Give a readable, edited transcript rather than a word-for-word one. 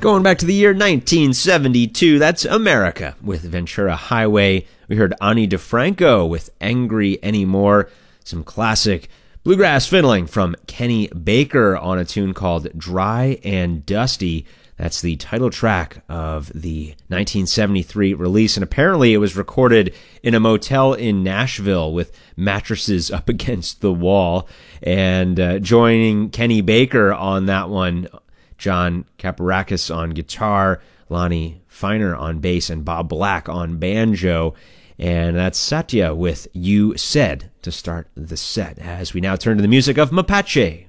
Going back to the year 1972, that's America with Ventura Highway. We heard Ani DeFranco with Angry Anymore, some classic bluegrass fiddling from Kenny Baker on a tune called Dry and Dusty. That's the title track of the 1973 release, and apparently it was recorded in a motel in Nashville with mattresses up against the wall. And joining Kenny Baker on that one, John Kaparakis on guitar, Lonnie Feiner on bass, and Bob Black on banjo. And that's Satya with You Said to start the set, as we now turn to the music of Mapache.